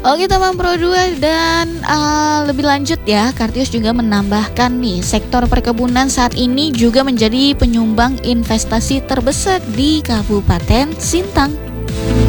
Oke teman Pro 2 dan lebih lanjut ya, Kartius juga menambahkan nih, sektor perkebunan saat ini juga menjadi penyumbang investasi terbesar di Kabupaten Sintang.